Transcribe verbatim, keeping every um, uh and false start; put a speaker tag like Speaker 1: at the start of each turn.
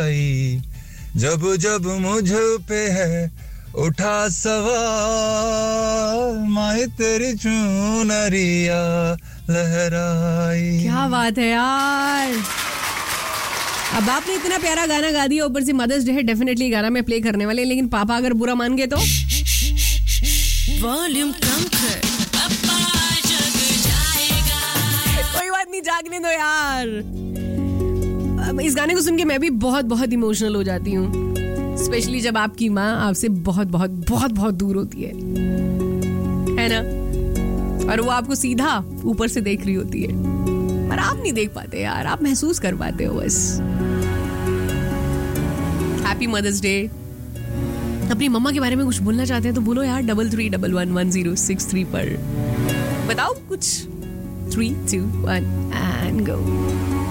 Speaker 1: जब जब मुझ पे है उठा सवाल माही तेरी चुनरिया लहराई.
Speaker 2: क्या बात है यार. अब आपने इतना प्यारा गाना गा दिया, ऊपर से मदर्स डे है, डेफिनेटली गाना में प्ले करने वाले, लेकिन पापा अगर बुरा मान गए तो वॉल्यूम कम कर. कोई बात नहीं, जागने दो यार. इस गाने को सुन के मैं भी बहुत बहुत इमोशनल हो जाती हूँ, स्पेशली जब आपकी माँ आपसे बहुत बहुत बहुत बहुत दूर होती है है ना, और वो आपको सीधा ऊपर से देख रही होती है, पर आप नहीं देख पाते यार, आप महसूस कर पाते हो बस. Happy mother's day. अपनी मम्मा के बारे में कुछ बोलना चाहते हैं तो बोलो यार. Double three double one one zero six three पर बताओ कुछ. Three to one and go.